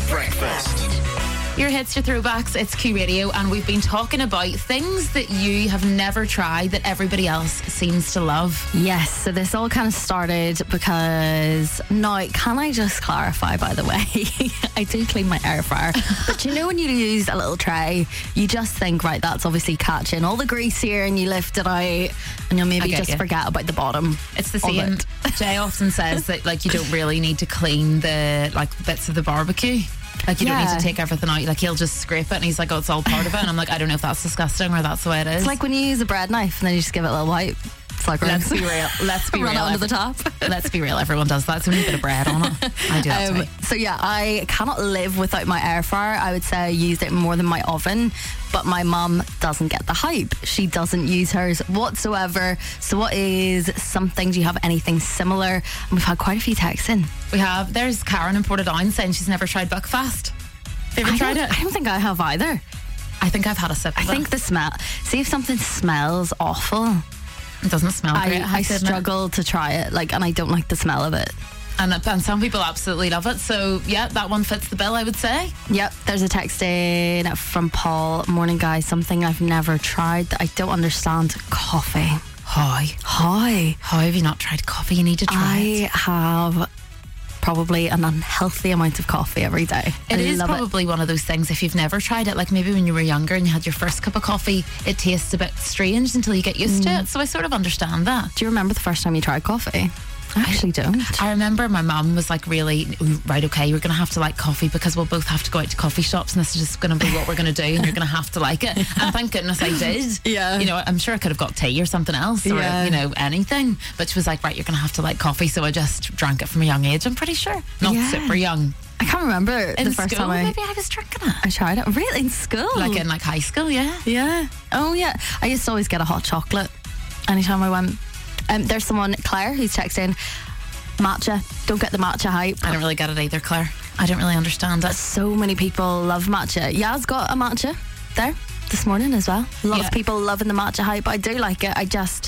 Breakfast. Your hits, your throwbacks, it's Q Radio, and we've been talking about things that you have never tried that everybody else seems to love. Yes, so this all kind of started because, now, can I just clarify, by the way, I do clean my air fryer, but you know when you use a little tray, you just think, right, that's obviously catching all the grease here, and you lift it out, and you'll maybe just forget about the bottom. It's the same. Jay often says that, like, you don't really need to clean the, like, bits of the barbecue. Like, you don't need to take everything out. Like, he'll just scrape it, and he's like, oh, it's all part of it. And I'm like, I don't know if that's disgusting or that's the way it is. It's like when you use a bread knife and then you just give it a little wipe. It's like, let's be real. Let's be Run real. it under the top. Let's be real. Everyone does that. It's only a bit of bread on it. I do that too. So yeah, I cannot live without my air fryer. I would say I use it more than my oven, but my mum doesn't get the hype. She doesn't use hers whatsoever. So what is something, do you have anything similar? And we've had quite a few texts in. We have. There's Karen in Portadown saying she's never tried Buckfast. Have you ever tried it? I don't think I have either. I think I've had a sip of it. I think the smell, see if something smells awful, it doesn't smell great. I struggle to try it, like, and I don't like the smell of it. And some people absolutely love it. So yeah, that one fits the bill, I would say. Yep, there's a text in from Paul. Morning, guys. Something I've never tried that I don't understand. Coffee. How have you not tried coffee? You need to try it. I have probably an unhealthy amount of coffee every day. It is probably one of those things, if you've never tried it, like maybe when you were younger and you had your first cup of coffee, it tastes a bit strange until you get used to it. So I sort of understand that. Do you remember the first time you tried coffee? I actually don't. I remember my mum was like, really, right, okay, you're going to have to like coffee because we'll both have to go out to coffee shops and this is just going to be what we're going to do and you're going to have to like it. And thank goodness I did. Yeah. You know, I'm sure I could have got tea or something else or, you know, anything. But she was like, right, you're going to have to like coffee. So I just drank it from a young age, I'm pretty sure. Not super young. I can't remember in the first school, time maybe I was drinking it. I tried it. Really? In school? Like in like high school, yeah. Yeah. Oh, yeah. I used to always get a hot chocolate anytime I went. There's someone, Claire, who's texting, matcha. Don't get the matcha hype. I don't really get it either, Claire. I don't really understand it. So many people love matcha. Yaz got a matcha there this morning as well. Lots of people loving the matcha hype. I do like it. I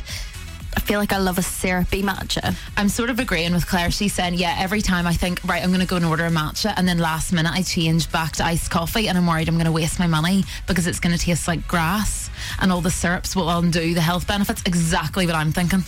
feel like I love a syrupy matcha. I'm sort of agreeing with Claire. She's saying, yeah, every time I think, right, I'm going to go and order a matcha, and then last minute I change back to iced coffee, and I'm worried I'm going to waste my money because it's going to taste like grass and all the syrups will undo the health benefits. Exactly what I'm thinking.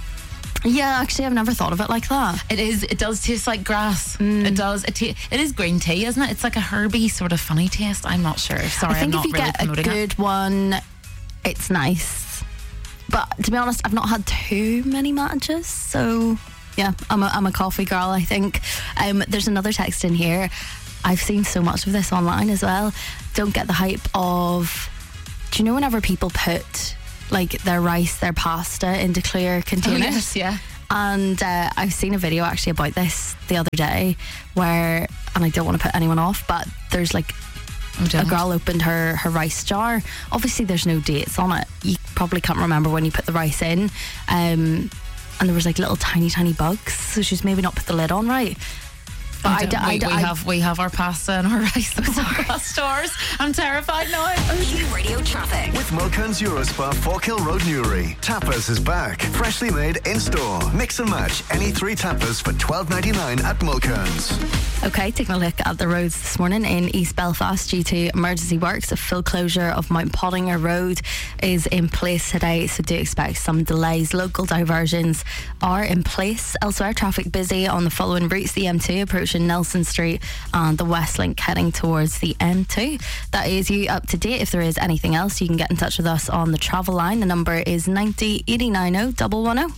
Yeah, actually, I've never thought of it like that. It does taste like grass. It does. It is green tea, isn't it? It's like a herby sort of funny taste. I'm not sure. Sorry, I think I'm not if you really get a promoting good one, it's nice. But to be honest, I've not had too many matchas, so yeah, I'm a coffee girl, I think. There's another text in here. I've seen so much of this online as well. Don't get the hype of, do you know whenever people put like their rice, their pasta into clear containers? Oh, yes, yeah. And I've seen a video actually about this the other day where, and I don't want to put anyone off, but there's like a girl opened her rice jar. Obviously there's no dates on it. You probably can't remember when you put the rice in. And there was like little tiny bugs, so she's maybe not put the lid on right. But we have our pasta and our rice at stores. I'm terrified now. Q Radio traffic with Mulcairn's Eurospa, Forkhill Road, Newry. Tapas is back, freshly made in store. Mix and match any 3 tapas for $12.99 at Mulcairn's. Okay, taking a look at the roads this morning in East Belfast due to emergency works. A full closure of Mount Pottinger Road is in place today, so do expect some delays. Local diversions are in place. Elsewhere, traffic busy on the following routes: the M2 approaching Nelson Street and the Westlink heading towards the M2. That is you up to date. If there is anything else, you can get in touch with us on the travel line. The number is 90 89 110.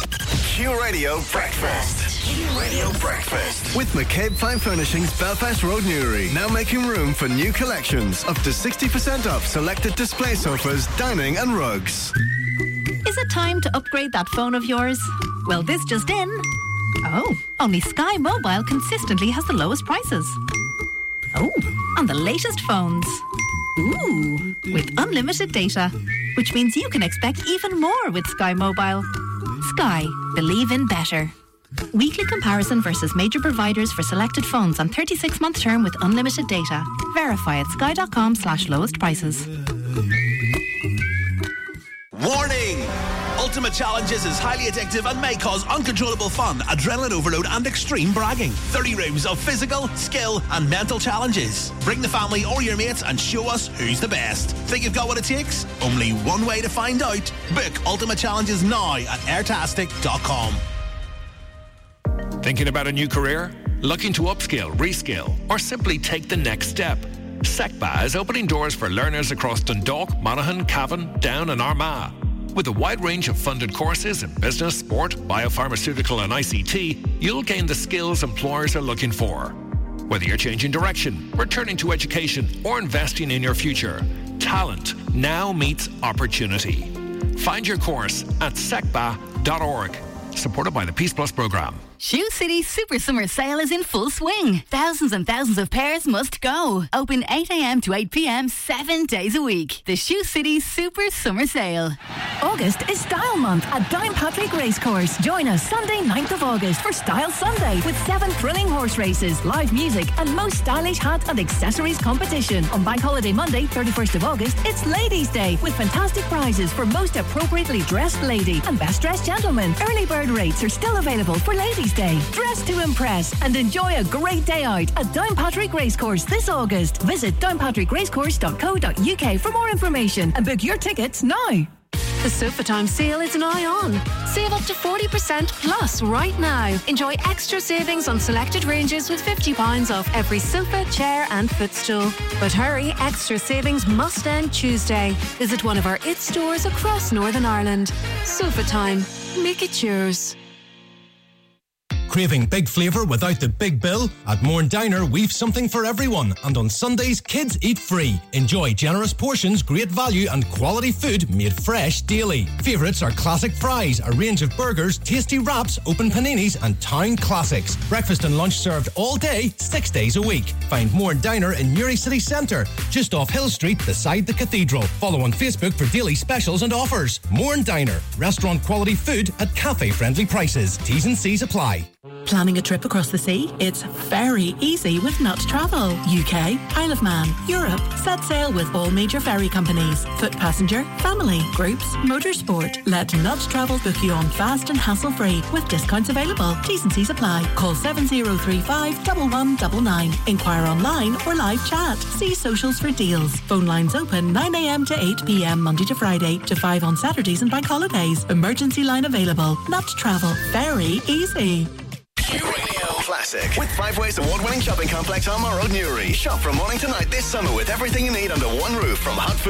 Q Radio Breakfast. Q Radio Breakfast with McCabe Fine Furnishings, Belfast Road, Newry. Now making room for new collections. Up to 60% off selected display sofas, dining and rugs. Is it time to upgrade that phone of yours? Well, this just in. Oh, only Sky Mobile consistently has the lowest prices. Oh, on the latest phones. Ooh, with unlimited data, which means you can expect even more with Sky Mobile. Sky, believe in better. Weekly comparison versus major providers for selected phones on 36-month term with unlimited data. Verify at sky.com/lowest prices. Warning! Ultimate Challenges is highly addictive and may cause uncontrollable fun, adrenaline overload and extreme bragging. 30 rooms of physical, skill and mental challenges. Bring the family or your mates and show us who's the best. Think you've got what it takes? Only one way to find out. Book Ultimate Challenges now at airtastic.com. Thinking about a new career? Looking to upskill, reskill, or simply take the next step? SECBA is opening doors for learners across Dundalk, Monaghan, Cavan, Down and Armagh. With a wide range of funded courses in business, sport, biopharmaceutical and ICT, you'll gain the skills employers are looking for. Whether you're changing direction, returning to education, or investing in your future, talent now meets opportunity. Find your course at secba.org. Supported by the Peace Plus programme. Shoe City Super Summer Sale is in full swing. Thousands and thousands of pairs must go. Open 8 a.m. to 8 p.m. 7 days a week. The Shoe City Super Summer Sale. August is Style Month at Downpatrick Racecourse. Join us Sunday 9th of August for Style Sunday with 7 thrilling horse races, live music and most stylish hat and accessories competition. On Bank Holiday Monday 31st of August, it's Ladies' Day with fantastic prizes for most appropriately dressed lady and best dressed gentleman. Early bird rates are still available for Ladies' Day. Dress to impress and enjoy a great day out at Downpatrick Racecourse this August. Visit downpatrickracecourse.co.uk for more information and book your tickets now. The Sofa Time sale is now on. Save up to 40% plus right now. Enjoy extra savings on selected ranges with £50 off every sofa, chair and footstool. But hurry, extra savings must end Tuesday. Visit one of our IT stores across Northern Ireland. Sofa Time. Make it yours. Craving big flavour without the big bill? At Mourne Diner, we've something for everyone. And on Sundays, kids eat free. Enjoy generous portions, great value and quality food made fresh daily. Favourites are classic fries, a range of burgers, tasty wraps, open paninis and town classics. Breakfast and lunch served all day, 6 days a week. Find Mourne Diner in Newry City Centre, just off Hill Street beside the Cathedral. Follow on Facebook for daily specials and offers. Mourne Diner, restaurant quality food at cafe friendly prices. T's and C's apply. Planning a trip across the sea? It's very easy with Nut Travel. UK, Isle of Man, Europe. Set sail with all major ferry companies. Foot passenger, family, groups, motorsport. Let Nut Travel book you on fast and hassle-free with discounts available. T's and C's apply. Call 7035 1199. Inquire online or live chat. See socials for deals. Phone lines open 9 a.m. to 8 p.m. Monday to Friday to 5 on Saturdays and bank holidays. Emergency line available. Nut Travel. Very easy. Classic with 5 Ways award-winning shopping complex on Armagh Road, Newry. Shop from morning to night this summer with everything you need under one roof, from hot food